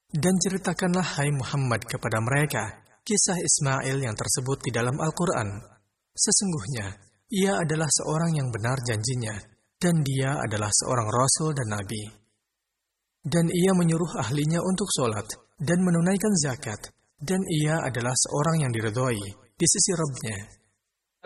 Dan ceritakanlah hai Muhammad kepada mereka kisah Ismail yang tersebut di dalam Al-Quran. Sesungguhnya, ia adalah seorang yang benar janjinya, dan dia adalah seorang Rasul dan Nabi. Dan ia menyuruh ahlinya untuk sholat dan menunaikan zakat, dan ia adalah seorang yang diridhoi di sisi Rabb-Nya.